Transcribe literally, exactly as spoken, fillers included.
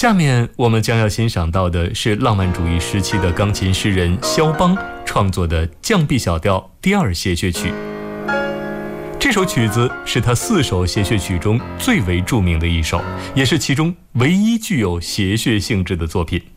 下面我们将要欣赏到的是浪漫主义时期的钢琴诗人肖邦创作的降 B 小调第二协谑曲。这首曲子是他四首协谑曲中最为著名的一首，也是其中唯一具有协谑性质的作品。